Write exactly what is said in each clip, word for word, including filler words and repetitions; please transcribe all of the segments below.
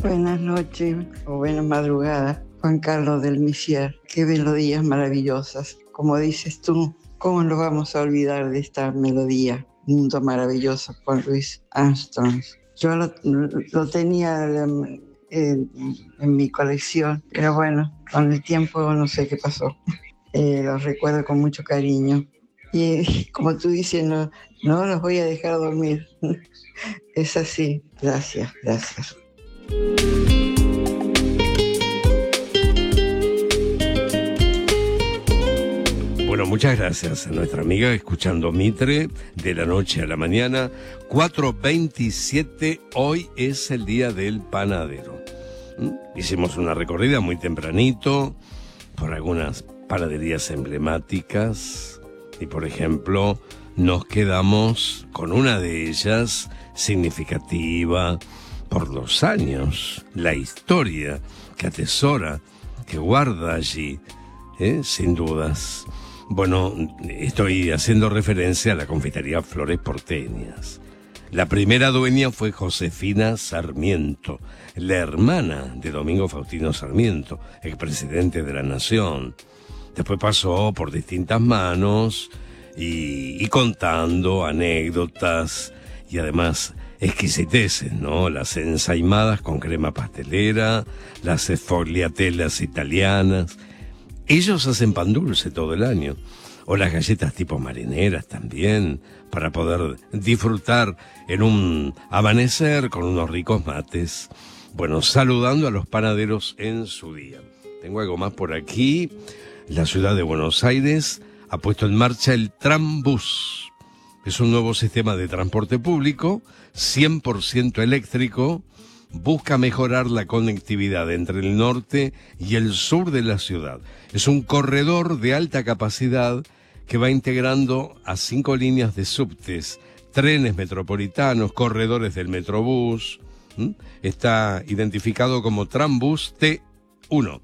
Buenas noches o buenas madrugadas, Juan Carlos del Misier. Qué melodías maravillosas. Como dices tú, ¿cómo nos vamos a olvidar de esta melodía? Mundo maravilloso, Juan Luis Armstrong. Yo lo, lo tenía en, en, en mi colección, pero bueno, con el tiempo no sé qué pasó. Eh, los recuerdo con mucho cariño. Y como tú dices, no, no los voy a dejar dormir. Es así. Gracias, gracias. Bueno, muchas gracias a nuestra amiga escuchando Mitre de la noche a la mañana. cuatro veintisiete, hoy es el día del panadero. ¿Mm? Hicimos una recorrida muy tempranito por algunas panaderías emblemáticas y, por ejemplo, nos quedamos con una de ellas significativa por los años, la historia que atesora, que guarda allí, ¿eh? Sin dudas. Bueno, estoy haciendo referencia a la confitería Flores Porteñas. La primera dueña fue Josefina Sarmiento, la hermana de Domingo Faustino Sarmiento, expresidente de la Nación. Después pasó por distintas manos y, y contando anécdotas y además exquisiteces, ¿no? Las ensaimadas con crema pastelera, las esfogliatelas italianas. Ellos hacen pan dulce todo el año, o las galletas tipo marineras también, para poder disfrutar en un amanecer con unos ricos mates. Bueno, saludando a los panaderos en su día. Tengo algo más por aquí. La ciudad de Buenos Aires ha puesto en marcha el Trambús. Es un nuevo sistema de transporte público, cien por ciento eléctrico. Busca mejorar la conectividad entre el norte y el sur de la ciudad. Es un corredor de alta capacidad que va integrando a cinco líneas de subtes, trenes metropolitanos, corredores del Metrobús. ¿Mm? Está identificado como Trambús T uno.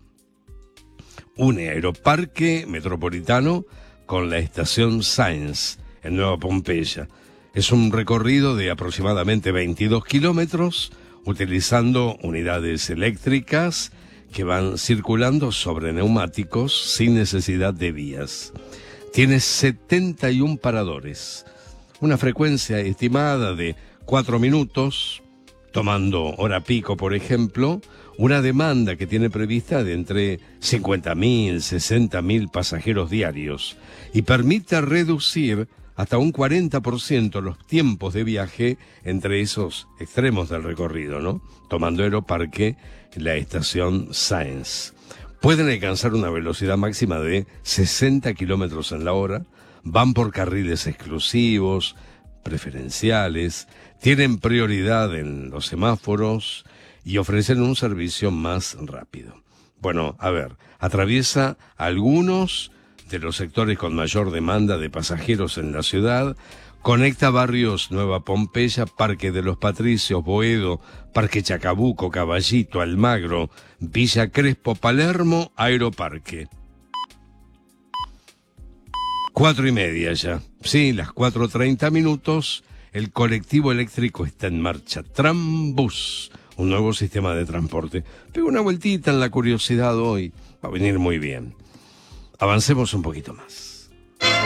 Une Aeroparque Metropolitano con la estación Sáenz, en Nueva Pompeya. Es un recorrido de aproximadamente veintidós kilómetros, utilizando unidades eléctricas que van circulando sobre neumáticos sin necesidad de vías. Tiene setenta y un paradores, una frecuencia estimada de cuatro minutos, tomando hora pico, por ejemplo, una demanda que tiene prevista de entre cincuenta mil, sesenta mil pasajeros diarios y permite reducir hasta un cuarenta por ciento los tiempos de viaje entre esos extremos del recorrido, ¿no? Tomando Aeroparque, la estación Sáenz. Pueden alcanzar una velocidad máxima de sesenta kilómetros en la hora, van por carriles exclusivos, preferenciales, tienen prioridad en los semáforos y ofrecen un servicio más rápido. Bueno, a ver, atraviesa algunos de los sectores con mayor demanda de pasajeros en la ciudad, conecta barrios Nueva Pompeya, Parque de los Patricios, Boedo, Parque Chacabuco, Caballito, Almagro, Villa Crespo, Palermo, Aeroparque. Cuatro y media ya. Sí, las cuatro treinta minutos, el colectivo eléctrico está en marcha. Trambús, un nuevo sistema de transporte. Pego una vueltita en la curiosidad hoy, va a venir muy bien. Avancemos un poquito más.